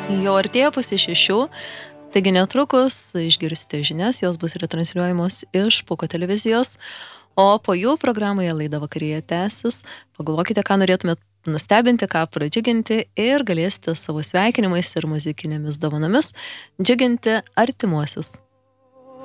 Jau artėja pusė 6, taigi netrukus išgirsite žinias, jos bus retransliuojamos iš Puko televizijos, o po jų programoje laida vakarėje tęsis. Pagalvokite, ką norėtumėt nustebinti, ką pradžiuginti ir galėsite savo sveikinimais ir muzikinėmis dovanomis džiuginti artimuosius.